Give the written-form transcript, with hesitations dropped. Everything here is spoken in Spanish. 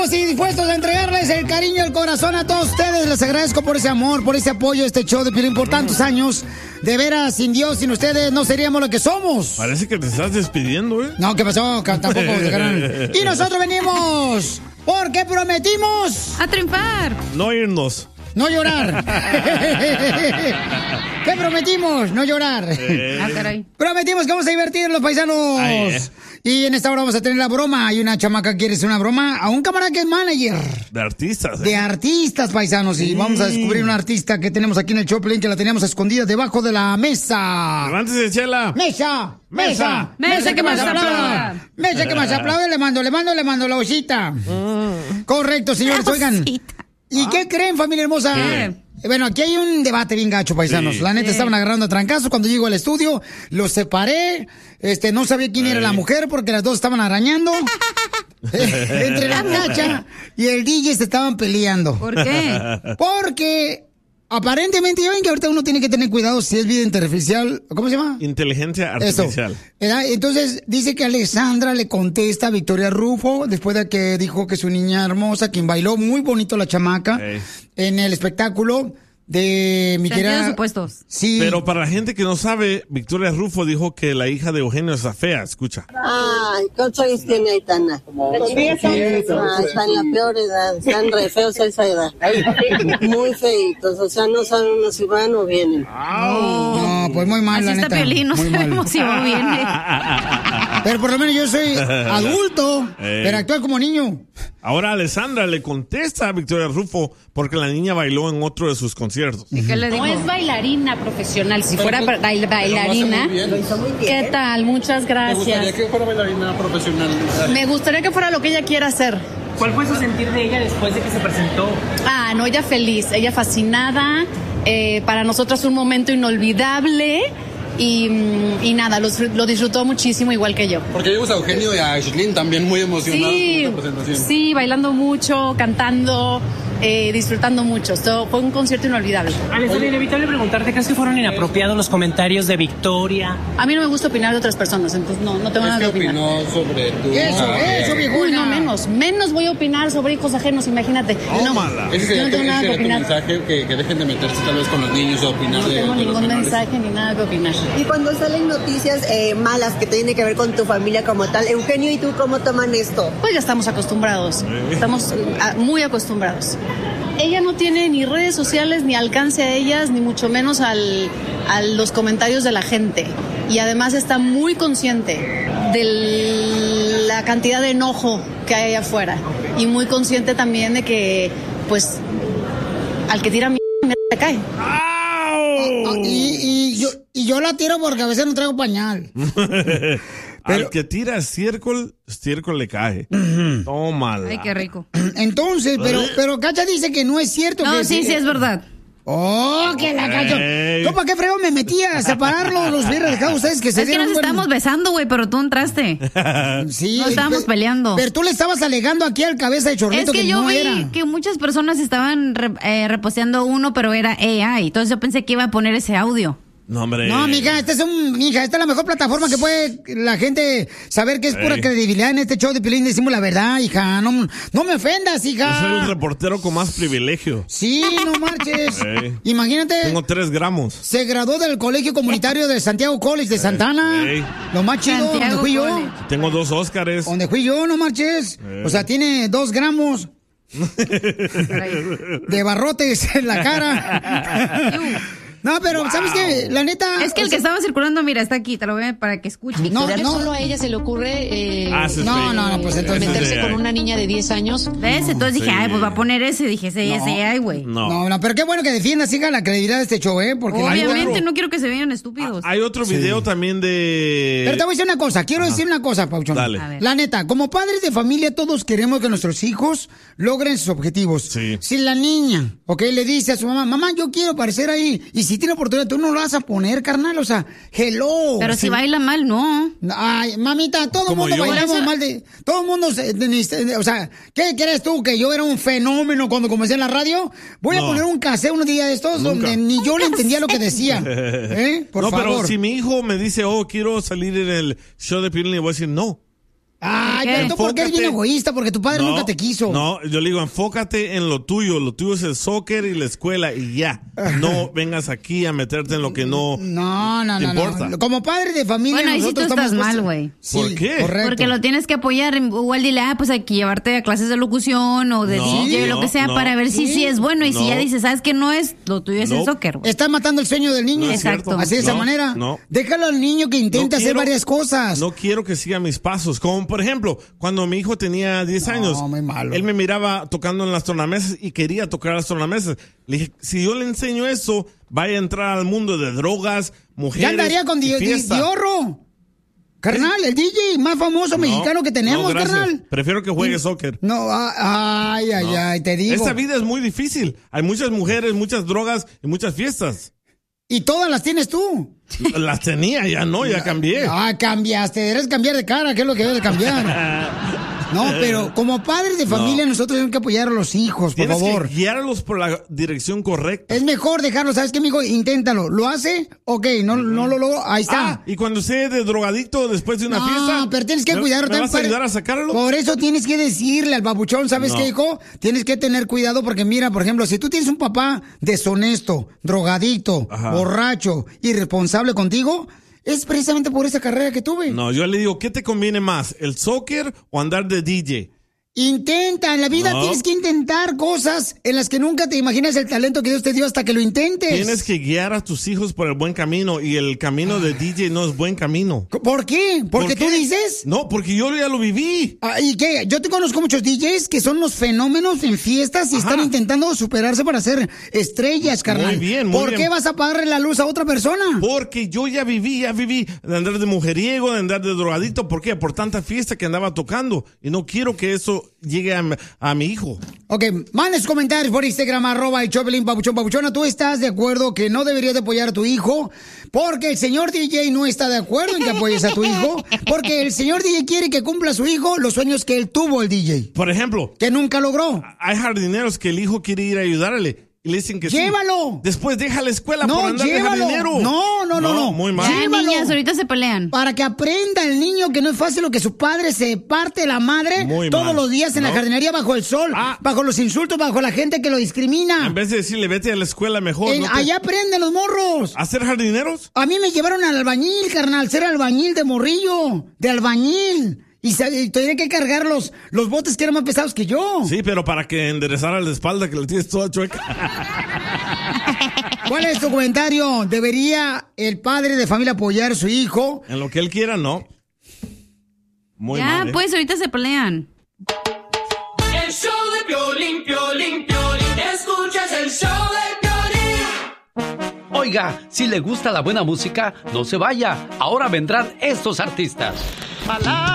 listísimos y dispuestos a entregarles el cariño y el corazón a todos ustedes. Les agradezco por ese amor, por ese apoyo a este show de Piolín por tantos años. De veras, sin Dios, sin ustedes, no seríamos lo que somos. Parece que te estás despidiendo, ¿eh? No, ¿qué pasó? Tampoco. Y nosotros venimos porque prometimos... a triunfar. No irnos. No llorar. ¿Qué prometimos? No llorar. Caray. Prometimos que vamos a divertir los paisanos. Y en esta hora vamos a tener la broma. Hay una chamaca que quiere hacer una broma a un camarada que es manager. De artistas. De artistas, paisanos. Y vamos a descubrir una artista que tenemos aquí en el Choplin, que la teníamos escondida debajo de la mesa. Levántese, Chela. Mesa. Mesa que más aplauda. Mesa que más aplaude. Le mando la hojita. Correcto, señores. Oigan. ¿Y qué creen, familia hermosa? Bueno, aquí hay un debate bien gacho, paisanos. La neta estaban agarrando a trancazos. Cuando llego al estudio, los separé. No sabía quién era la mujer porque las dos estaban arañando. Entre la Cacha y el DJ se estaban peleando. ¿Por qué? Porque aparentemente, ya ven que ahorita uno tiene que tener cuidado si es vida artificial. ¿Cómo se llama? Inteligencia artificial. Eso. Entonces, dice que Alexandra le contesta a Victoria Rufo después de que dijo que su niña hermosa, quien bailó muy bonito la chamaca en el espectáculo de mi querida... supuestos. Sí. Pero para la gente que no sabe, Victoria Rufo dijo que la hija de Eugenio está fea. Escucha. Ay, ¿cuántos años tiene Aitana? Como 10 años. Está en la peor edad. Están re feos a esa edad. Muy feitos. O sea, no saben uno si van o vienen. No, pues muy mal, así la está neta. Piolín, no sabemos si va o viene. Pero por lo menos yo soy adulto, pero actúo como niño. Ahora Alessandra le contesta a Victoria Rufo porque la niña bailó en otro de sus conciertos. ¿Y qué le dijo? No es bailarina profesional. Si fuera bailarina, ¿qué tal? Muchas gracias. ¿Te gustaría que fuera bailarina profesional? Me gustaría que fuera lo que ella quiera hacer. ¿Cuál fue su sentir de ella después de que se presentó? Ah, no, ella feliz, ella fascinada. Para nosotros un momento inolvidable. Y nada, lo disfrutó muchísimo igual que yo. Porque vimos a Eugenio y a Aislinn también muy emocionados con esta presentación. Sí, bailando mucho, cantando, disfrutando mucho. Esto fue un concierto inolvidable. Alessandra, inevitable preguntarte, ¿crees que fueron inapropiados los comentarios de Victoria? A mí no me gusta opinar de otras personas, entonces no tengo nada que opinar. opinó sobre tu... Eso, viejuna. Uy, no, menos voy a opinar sobre hijos ajenos, imagínate. Ese sería, no tengo nada que tu opinar. mensaje, que dejen de meterse tal vez con los niños o opinar No de tengo los ningún menores. mensaje ni nada que opinar. Y cuando salen noticias malas que tienen que ver con tu familia como tal, Eugenio y tú, ¿cómo toman esto? Pues ya estamos acostumbrados, estamos muy acostumbrados. Ella no tiene ni redes sociales, ni alcance a ellas, ni mucho menos a los comentarios de la gente. Y además está muy consciente de la cantidad de enojo que hay afuera. Y muy consciente también de que, pues, al que tira mierda le cae. Y yo la tiro porque a veces no traigo pañal. Al que tira estiércol le cae. Tómala. Ay, qué rico. Entonces, pero Cacha dice que no es cierto. No, que sí es verdad. Oh, que la Cacha. ¿Yo para qué frego me metía a separarlo los viernes de ustedes que se Es que nos estábamos besando, güey, pero tú entraste. Sí. No estábamos peleando. Pero tú le estabas alegando aquí al cabeza de chorrito es que yo no vi era. que muchas personas estaban reposteando uno, pero era AI. Entonces yo pensé que iba a poner ese audio. No, hombre. No, mija, esta es la mejor plataforma que puede la gente saber que es pura credibilidad en este show de Piolín. Decimos la verdad, hija. No me ofendas, hija. Yo soy un reportero con más privilegio. Sí, no marches. Imagínate. Tengo 3 gramos. Se graduó del Colegio Comunitario de Santiago College de Santana. Lo más chido, donde fui yo. Tengo 2 Óscares. Donde fui yo, no marches. O sea, tiene 2 gramos de barrotes en la cara. No, pero ¿sabes qué? La neta... Es que el que estaba circulando, mira, está aquí, te lo voy a para que escuches. No, solo a ella se le ocurre no, pues entonces... meterse con una niña de 10 años. ¿Ves? Entonces dije, ay, pues va a poner ese. Dije, ese, ay, güey. No, pero qué bueno que defiendas, hija, la credibilidad de este show, Porque obviamente no quiero que se vean estúpidos. Hay otro video también de... Pero te voy a decir una cosa, quiero decir una cosa, Pauchón. Dale. La neta, como padres de familia, todos queremos que nuestros hijos logren sus objetivos. Sí. Si la niña, le dice a su mamá, yo quiero aparecer ahí, y si tiene oportunidad, tú no lo vas a poner, carnal, o sea, hello. Pero si baila mal, no. Ay, mamita, todo el mundo bailamos mal de... Todo el mundo, o sea, ¿qué crees tú? ¿Que yo era un fenómeno cuando comencé en la radio? Voy a poner un cassette un día de estos donde ni yo le entendía lo que decía. Por favor. Pero si mi hijo me dice, quiero salir en el show de Piolín, le voy a decir no. Ay, pero tú porque eres bien egoísta, porque tu padre nunca te quiso. No, yo le digo, enfócate en lo tuyo es el soccer y la escuela y ya. No vengas aquí a meterte en lo que no te importa. No. Como padre de familia, bueno, ahí sí tú estás mal, güey. Sí, ¿por qué? Correcto. Porque lo tienes que apoyar. Igual dile, pues hay que llevarte a clases de locución o de DJ, lo que sea, para ver si es bueno. Y si ya dices, ¿sabes qué? No es, lo tuyo es el soccer, güey. Estás matando el sueño del niño. Exacto. Así de esa manera. No. Déjalo al niño que intente hacer varias cosas. No quiero que siga mis pasos. Como, por ejemplo, cuando mi hijo tenía 10 años, muy malo. Él me miraba tocando en las tornamesas y quería tocar las tornamesas. Le dije, si yo le enseño eso, vaya a entrar al mundo de drogas, mujeres. Ya andaría con Diorro. Carnal, el DJ más famoso mexicano que tenemos, carnal. Prefiero que juegue soccer. No, ay, te digo. Esta vida es muy difícil. Hay muchas mujeres, muchas drogas y muchas fiestas. ¿Y todas las tienes tú? Las tenía, ya no, ya cambié. Cambiaste. Debes cambiar de cara, que es lo que debes cambiar. No, pero como padres de familia nosotros tenemos que apoyar a los hijos, por favor. Tienes que guiarlos por la dirección correcta. Es mejor dejarlo, ¿sabes qué, amigo? Inténtalo. ¿Lo hace? Ok, no lo logro, ahí está. Y cuando sea de drogadicto después de una fiesta. No, pero tienes que cuidarlo. ¿Me vas a ayudar a sacarlo? Por eso tienes que decirle al babuchón, ¿sabes qué, hijo? Tienes que tener cuidado porque mira, por ejemplo, si tú tienes un papá deshonesto, drogadicto, borracho, irresponsable contigo, es precisamente por esa carrera que tuve. No, yo le digo, ¿qué te conviene más? ¿El soccer o andar de DJ? Intenta, en la vida tienes que intentar cosas en las que nunca te imaginas el talento que Dios te dio hasta que lo intentes. Tienes que guiar a tus hijos por el buen camino y el camino de DJ no es buen camino. ¿Por qué? ¿Porque tú dices? No, porque yo ya lo viví. ¿Y qué? Yo te conozco muchos DJs que son los fenómenos en fiestas y están intentando superarse para ser estrellas, carnal. Muy bien, ¿Por qué vas a pagarle la luz a otra persona? Porque yo ya viví de andar de mujeriego, de andar de drogadito. ¿Por qué? Por tanta fiesta que andaba tocando. Y no quiero que eso llegue a mi hijo. Ok, manda sus comentarios por Instagram, @el Choplin Papuchona. ¿Tú estás de acuerdo que no deberías de apoyar a tu hijo? Porque el señor DJ no está de acuerdo en que apoyes a tu hijo. Porque el señor DJ quiere que cumpla su hijo los sueños que él tuvo, el DJ. Por ejemplo. Que nunca logró. Hay jardineros que el hijo quiere ir a ayudarle. Y le dicen que ¡llévalo! Sí. Después deja la escuela por andar de jardinero. No. Muy mal. Niñas, ahorita se pelean. Para que aprenda el niño que no es fácil lo que su padre se parte la madre todos los días en la jardinería bajo el sol, bajo los insultos, bajo la gente que lo discrimina. En vez de decirle, vete a la escuela mejor. Allá aprenden los morros. ¿A ser jardineros? A mí me llevaron al albañil, carnal, ser albañil de morrillo, de albañil. Y tenía que cargar los botes que eran más pesados que yo. Sí, pero para que enderezara la espalda, que la tienes toda chueca. ¿Cuál es tu comentario? ¿Debería el padre de familia apoyar a su hijo? En lo que él quiera, no. Muy ya, mal, pues ahorita se pelean. El show de Piolín, Piolín, Piolín. Escuchas el show de Piolín. Oiga, si le gusta la buena música, no se vaya. Ahora vendrán estos artistas.